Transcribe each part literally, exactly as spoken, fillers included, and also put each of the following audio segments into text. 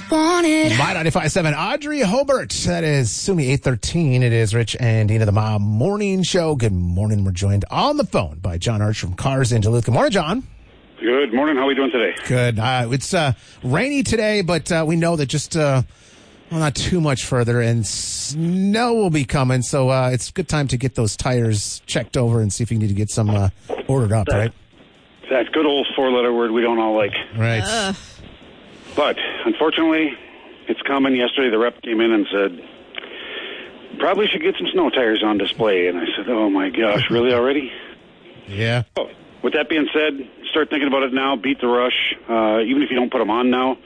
wanted. My ninety-five point seven, Audrey Hobart. That is Sumi eight thirteen. It is Rich and Dina, the Mom Morning Show. Good morning. We're joined on the phone by John Arch from Cars in Duluth. Good morning, John. Good morning. How are we doing today? Good. Uh, it's uh, rainy today, but uh, we know that just uh, well, not too much further, and snow will be coming. So uh, it's a good time to get those tires checked over and see if you need to get some uh, ordered up, that, right? That good old four-letter word we don't all like. Right. Uh. But, unfortunately, it's coming. Yesterday, the rep came in and said, probably should get some snow tires on display. And I said, oh, my gosh, really already? Yeah. Oh, with that being said, start thinking about it now. Beat the rush. Uh, even if you don't put them on now,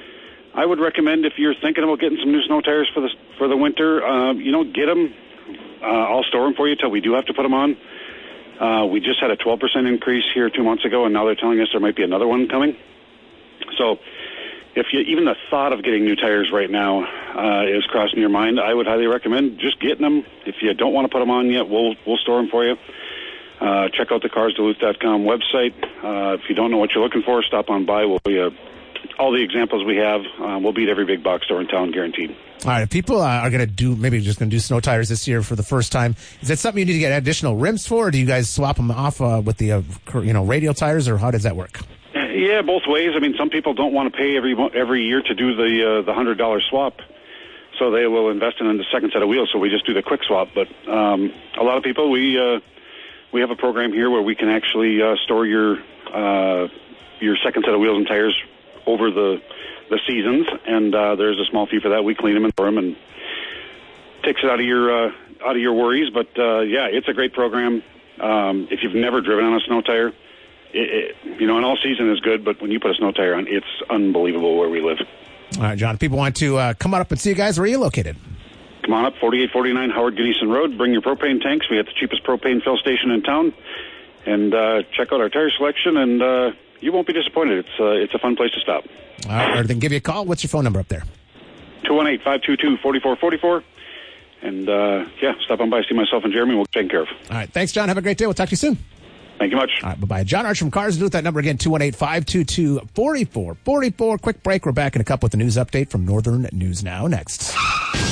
I would recommend if you're thinking about getting some new snow tires for the for the winter, uh, you know, get them. Uh, I'll store them for you till we do have to put them on. Uh, we just had a twelve percent increase here two months ago, and now they're telling us there might be another one coming. So if you, even the thought of getting new tires right now uh, is crossing your mind, I would highly recommend just getting them. If you don't want to put them on yet, we'll we'll store them for you. Uh, check out the cars duluth dot com website. Uh, if you don't know what you're looking for, stop on by. We'll be uh, all the examples we have. Uh, we'll beat every big box store in town, guaranteed. All right, if people uh, are going to do, maybe just going to do snow tires this year for the first time, is that something you need to get additional rims for, or do you guys swap them off uh, with the uh, you know radial tires, or how does that work? Yeah, both ways. I mean, some people don't want to pay every every year to do the uh, the hundred dollar swap, so they will invest in the second set of wheels. So we just do the quick swap. But um, a lot of people, we uh, we have a program here where we can actually uh, store your uh, your second set of wheels and tires over the the seasons, and uh, there's a small fee for that. We clean them and store them, and takes it out of your uh, out of your worries. But uh, yeah, it's a great program. Um, if you've never driven on a snow tire. It, it, you know, an all-season is good, but when you put a snow tire on, it's unbelievable where we live. All right, John, if people want to uh, come on up and see you guys, where are you located? Come on up, forty-eight forty-nine Howard Gneeson Road. Bring your propane tanks. We have the cheapest propane fill station in town. And uh, check out our tire selection, and uh, you won't be disappointed. It's, uh, it's a fun place to stop. All right, or then give you a call. What's your phone number up there? two one eight, five two two, four four four four. And, uh, yeah, stop on by, see myself and Jeremy. We'll take care of. All right, thanks, John. Have a great day. We'll talk to you soon. Thank you much. All right, bye-bye. John Arch from Cars Duluth. That number again, two one eight, five two two, four four four four. Quick break. We're back in a couple with the news update from Northern News Now next.